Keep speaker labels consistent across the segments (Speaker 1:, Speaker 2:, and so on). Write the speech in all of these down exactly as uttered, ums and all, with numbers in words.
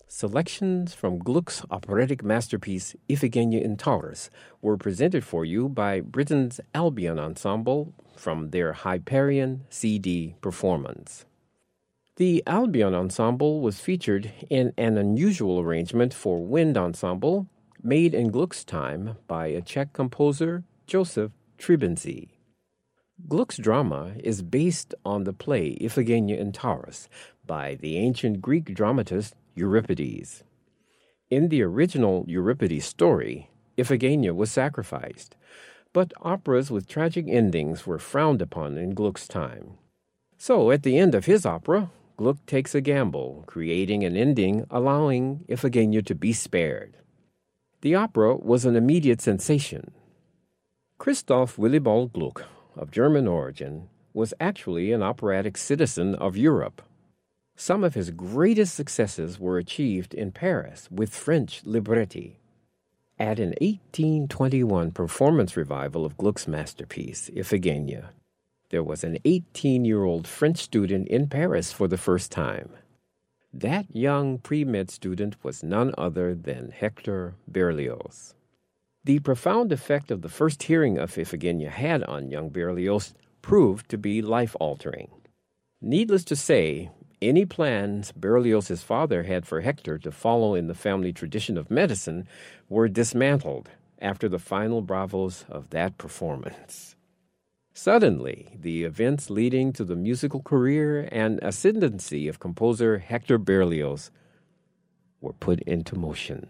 Speaker 1: Selections from Gluck's operatic masterpiece Iphigenia in Taurus were presented for you by Britain's Albion Ensemble from their Hyperion C D performance. The Albion Ensemble was featured in an unusual arrangement for wind ensemble made in Gluck's time by a Czech composer, Joseph Třebinský. Gluck's drama is based on the play Iphigenia in Taurus by the ancient Greek dramatist Euripides. In the original Euripides story, Iphigenia was sacrificed, but operas with tragic endings were frowned upon in Gluck's time. So, at the end of his opera, Gluck takes a gamble, creating an ending allowing Iphigenia to be spared. The opera was an immediate sensation. Christoph Willibald Gluck, of German origin, was actually an operatic citizen of Europe. Some of his greatest successes were achieved in Paris with French libretti. At an eighteen twenty-one performance revival of Gluck's masterpiece, Iphigenia, there was an eighteen-year-old French student in Paris for the first time. That young pre-med student was none other than Hector Berlioz. The profound effect of the first hearing of Iphigenia had on young Berlioz proved to be life-altering. Needless to say, any plans Berlioz's father had for Hector to follow in the family tradition of medicine were dismantled after the final bravos of that performance. Suddenly, the events leading to the musical career and ascendancy of composer Hector Berlioz were put into motion.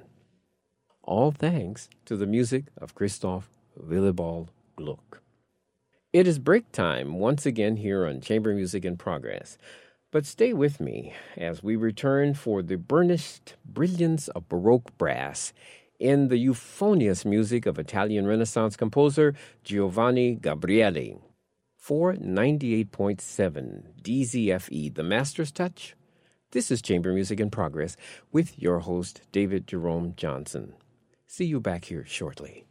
Speaker 1: All thanks to the music of Christoph Willibald Gluck. It is break time once again here on Chamber Music in Progress. But stay with me as we return for the burnished brilliance of Baroque brass in the euphonious music of Italian Renaissance composer Giovanni Gabrieli. For ninety-eight point seven D Z F E, The Master's Touch, this is Chamber Music in Progress with your host, David Jerome Johnson. See you back here shortly.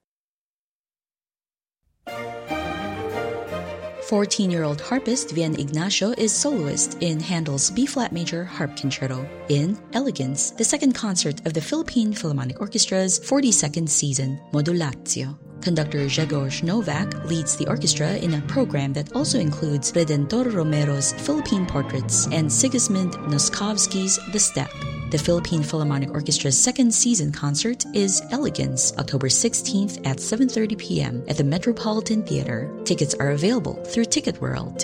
Speaker 2: fourteen-year-old harpist Vian Ignacio is soloist in Handel's B-flat major harp concerto in Elegance, the second concert of the Philippine Philharmonic Orchestra's forty-second season, Modulatio. Conductor Grzegorz Novak leads the orchestra in a program that also includes Redentor Romero's Philippine Portraits and Sigismund Noskovsky's The Steppe. The Philippine Philharmonic Orchestra's second season concert is Elegance, October sixteenth at seven thirty p.m. at the Metropolitan Theater. Tickets are available through Ticket World.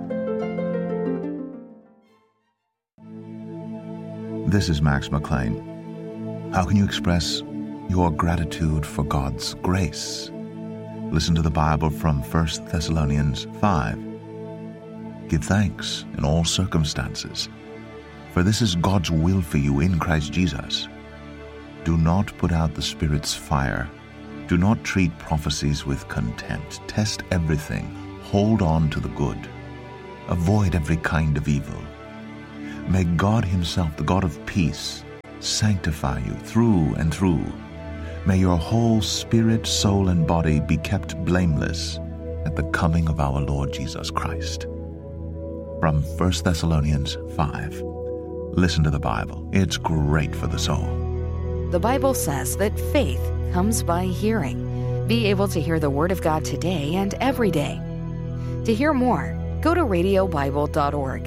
Speaker 3: This is Max McLean. How can you express your gratitude for God's grace? Listen to the Bible from First Thessalonians five. Give thanks in all circumstances, for this is God's will for you in Christ Jesus. Do not put out the Spirit's fire. Do not treat prophecies with contempt. Test everything. Hold on to the good. Avoid every kind of evil. May God Himself, the God of peace, sanctify you through and through. May your whole spirit, soul, and body be kept blameless at the coming of our Lord Jesus Christ. From First Thessalonians five. Listen to the Bible. It's great for the soul.
Speaker 4: The Bible says that faith comes by hearing. Be able to hear the Word of God today and every day. To hear more, go to radio bible dot org.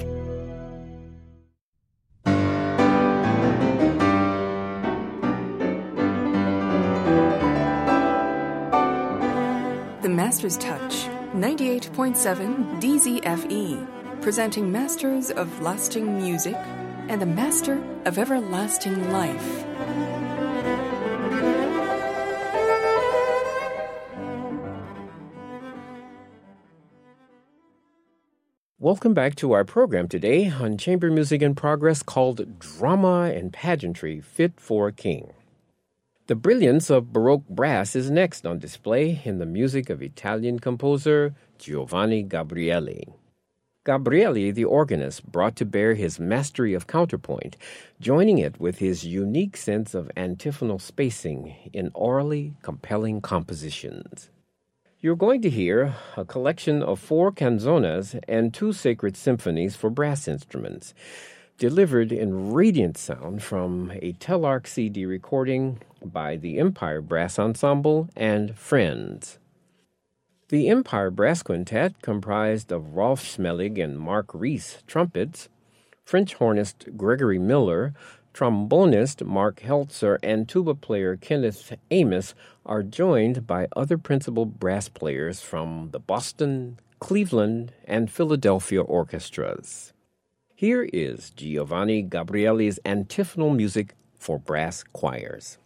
Speaker 5: The Master's Touch, ninety-eight point seven D Z F E, presenting Masters of Lasting Music and the Master of Everlasting Life.
Speaker 1: Welcome back to our program today on Chamber Music in Progress called Drama and Pageantry Fit for a King. The brilliance of Baroque brass is next on display in the music of Italian composer Giovanni Gabrieli. Gabrieli, the organist, brought to bear his mastery of counterpoint, joining it with his unique sense of antiphonal spacing in orally compelling compositions. You're going to hear a collection of four canzonas and two sacred symphonies for brass instruments. delivered in radiant sound from a Telarc C D recording by the Empire Brass Ensemble and Friends. The Empire Brass Quintet, comprised of Rolf Schmelig and Mark Rees, trumpets, French hornist Gregory Miller, trombonist Mark Heltzer, and tuba player Kenneth Amos, are joined by other principal brass players from the Boston, Cleveland, and Philadelphia orchestras. Here is Giovanni Gabrieli's antiphonal music for brass choirs.